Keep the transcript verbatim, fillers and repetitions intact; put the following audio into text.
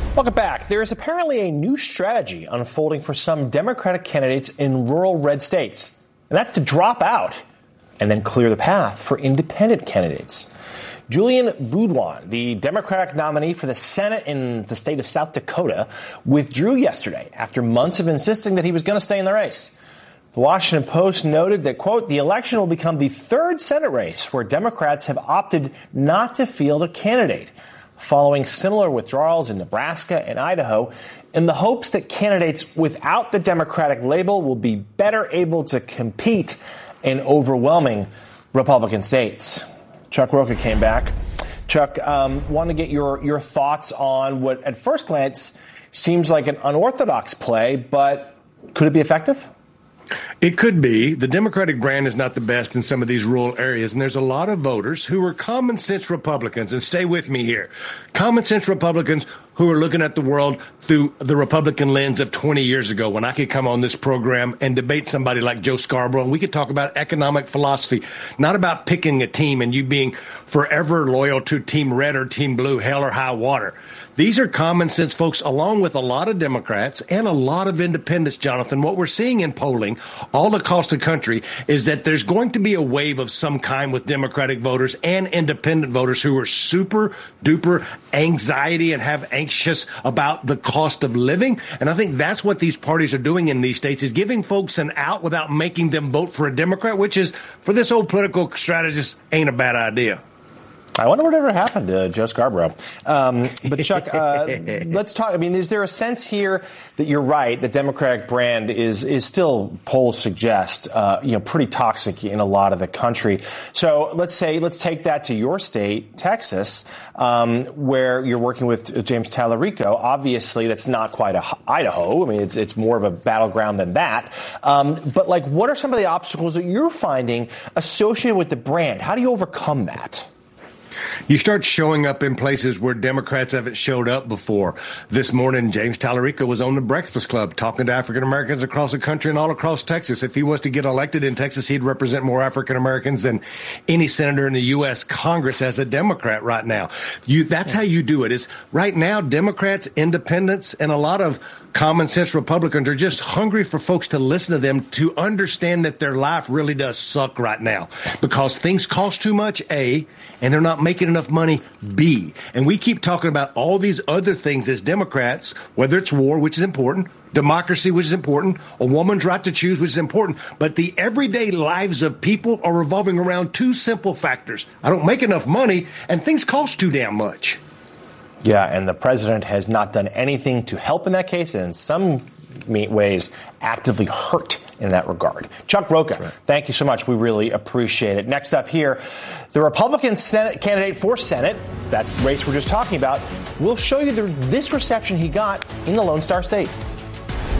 Welcome back. There is apparently a new strategy unfolding for some Democratic candidates in rural red states, and that's to drop out and then clear the path for independent candidates. Julian Boudouin, the Democratic nominee for the Senate in the state of South Dakota, withdrew yesterday after months of insisting that he was going to stay in the race. The Washington Post noted that, quote, the election will become the third Senate race where Democrats have opted not to field a candidate, following similar withdrawals in Nebraska and Idaho, in the hopes that candidates without the Democratic label will be better able to compete in overwhelming Republican states. Chuck Rocha came back. Chuck, um, want to get your, your thoughts on what, at first glance, seems like an unorthodox play, but could it be effective? It could be. The Democratic brand is not the best in some of these rural areas, and there's a lot of voters who are common sense Republicans, and stay with me here. Common sense Republicans who are looking at the world through the Republican lens of twenty years ago, when I could come on this program and debate somebody like Joe Scarborough, and we could talk about economic philosophy, not about picking a team and you being forever loyal to Team Red or Team Blue, hell or high water. These are common sense folks, along with a lot of Democrats and a lot of independents, Jonathan. What we're seeing in polling all across the country is that there's going to be a wave of some kind with Democratic voters and independent voters who are super duper anxiety and have anxious about the cost of living. And I think that's what these parties are doing in these states, is giving folks an out without making them vote for a Democrat, which is, for this old political strategist, ain't a bad idea. I wonder what ever happened to Joe Scarborough. Um, but, Chuck, uh, let's talk. I mean, is there a sense here that you're right, the Democratic brand is is still, polls suggest, uh, you know, pretty toxic in a lot of the country. So let's say, let's take that to your state, Texas, um, where you're working with James Tallarico. Obviously, that's not quite a Idaho. I mean, it's it's more of a battleground than that. Um, but, like, what are some of the obstacles that you're finding associated with the brand? How do you overcome that? You start showing up in places where Democrats haven't showed up before. This morning, James Tallarico was on the Breakfast Club talking to African Americans across the country and all across Texas. If he was to get elected in Texas, he'd represent more African Americans than any senator in the U S Congress as a Democrat right now. You, that's how you do it. Is right now, Democrats, independents, and a lot of common sense Republicans are just hungry for folks to listen to them, to understand that their life really does suck right now because things cost too much, A, and they're not making enough money, B. And we keep talking about all these other things as Democrats, whether it's war, which is important, democracy, which is important, a woman's right to choose, which is important. But the everyday lives of people are revolving around two simple factors. I don't make enough money, and things cost too damn much. Yeah, and the president has not done anything to help in that case, and in some ways actively hurt in that regard. Chuck Rocha, right. Thank you so much. We really appreciate it. Next up here, the Republican Senate candidate for Senate, that's the race we're just talking about, will show you the, this reception he got in the Lone Star State.